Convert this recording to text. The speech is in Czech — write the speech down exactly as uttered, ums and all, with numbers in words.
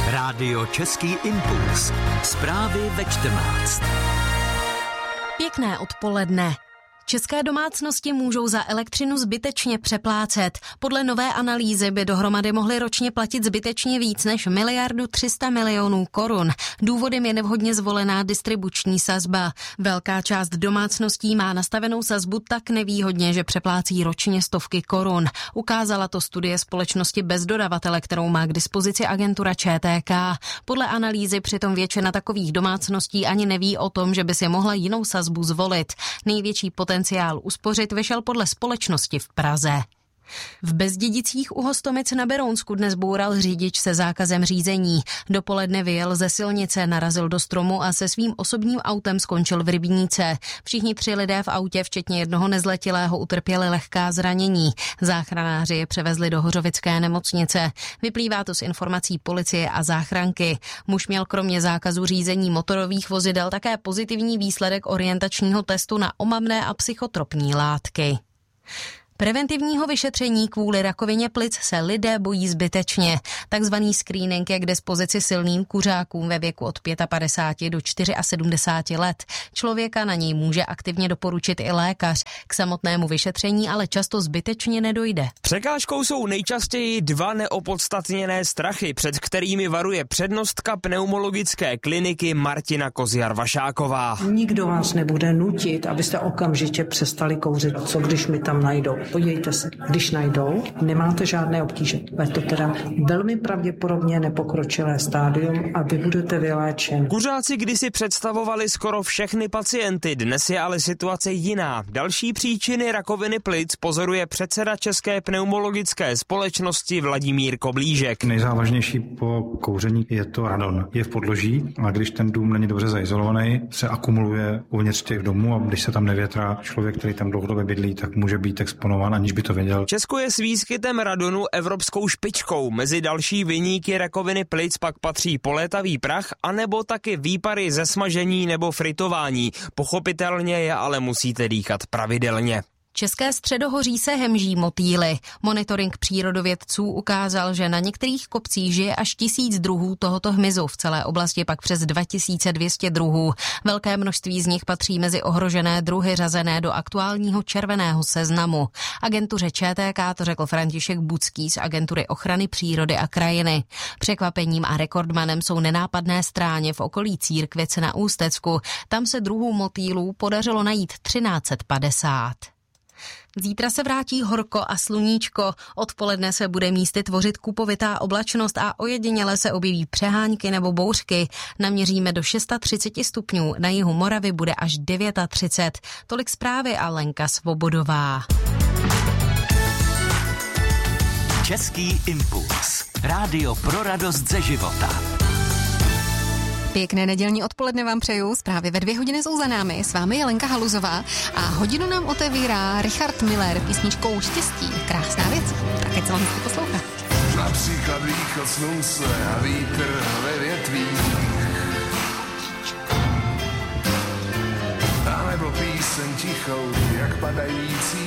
Rádio Český impuls. Zprávy ve čtrnáct. Pěkné odpoledne. České domácnosti můžou za elektřinu zbytečně přeplácet. Podle nové analýzy by dohromady mohly ročně platit zbytečně víc než miliardu tři sta milionů korun. Důvodem je nevhodně zvolená distribuční sazba. Velká část domácností má nastavenou sazbu tak nevýhodně, že přeplácí ročně stovky korun. Ukázala to studie společnosti bez dodavatele, kterou má k dispozici agentura Č T K. Podle analýzy přitom většina takových domácností ani neví o tom, že by si mohla jinou sazbu zvolit. Největší potenciál Potenciál uspořit vyšel podle společnosti v Praze. V Bezdědicích u Hostomic na Berounsku dnes boural řidič se zákazem řízení. Dopoledne vyjel ze silnice, narazil do stromu a se svým osobním autem skončil v Rybníce. Všichni tři lidé v autě, včetně jednoho nezletilého, utrpěli lehká zranění. Záchranáři je převezli do hořovické nemocnice. Vyplývá to z informací policie a záchranky. Muž měl kromě zákazu řízení motorových vozidel také pozitivní výsledek orientačního testu na omamné a psychotropní látky. Preventivního vyšetření kvůli rakovině plic se lidé bojí zbytečně. Takzvaný screening je k dispozici silným kuřákům ve věku od padesát pět do sedmdesáti čtyři let. Člověka na něj může aktivně doporučit i lékař. K samotnému vyšetření ale často zbytečně nedojde. Překážkou jsou nejčastěji dva neopodstatněné strachy, před kterými varuje přednostka pneumologické kliniky Martina Kozjar-Vašáková. Nikdo vás nebude nutit, abyste okamžitě přestali kouřit. Co když mi tam najdou? Podívejte se, když najdou, nemáte žádné obtíže. Je to teda velmi pravděpodobně nepokročilé stádium a vy budete vyléčen. Kuřáci kdysi představovali skoro všechny pacienty, dnes je ale situace jiná. Další příčiny rakoviny plic pozoruje předseda České pneumologické společnosti Vladimír Koblížek. Nejzávažnější po kouření je to radon. Je v podloží a když ten dům není dobře zaizolovaný, se akumuluje uvnitř těch domů a když se tam nevětrá člověk, který tam dlouhodobě bydlí, tak může být exponován, aniž by to věděl. Česko je s výskytem radonu evropskou špičkou. Mezi další viníky rakoviny plic pak patří polétavý prach anebo taky výpary ze smažení nebo fritování. Pochopitelně je ale musíte dýchat pravidelně. České středohoří se hemží motýly. Monitoring přírodovědců ukázal, že na některých kopcích žije až tisíc druhů tohoto hmyzu, v celé oblasti pak přes dva tisíce dvě stě druhů. Velké množství z nich patří mezi ohrožené druhy řazené do aktuálního červeného seznamu. Agentuře Č T K to řekl František Bucký z Agentury ochrany přírody a krajiny. Překvapením a rekordmanem jsou nenápadné stráně v okolí Církvic na Ústecku. Tam se druhů motýlů podařilo najít třináct set padesát. Zítra se vrátí horko a sluníčko. Odpoledne se bude místy tvořit kupovitá oblačnost a ojediněle se objeví přehánky nebo bouřky. Naměříme do třicet šest stupňů, na jihu Moravy bude až třicet devět. Tolik zprávy a Lenka Svobodová. Český impuls. Rádio pro radost ze života. Pěkné nedělní odpoledne vám přeju, zprávy ve dvě hodiny jsou za námi, s vámi je Lenka Haluzová a hodinu nám otevírá Richard Miller písničkou Štěstí. Krásná věc, tak ať se vám hezky poslouchá. Například východ slunce a vítr ve větvích. A nebo píseň tichou, jak padající